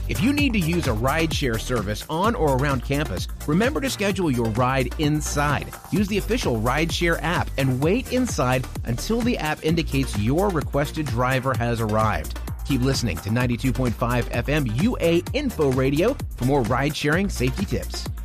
If you need to use a rideshare service on or around campus, remember to schedule your ride inside. Use the official rideshare app and wait inside until the app indicates your requested driver has arrived. Keep listening to 92.5 FM UA Info Radio for more ride-sharing safety tips.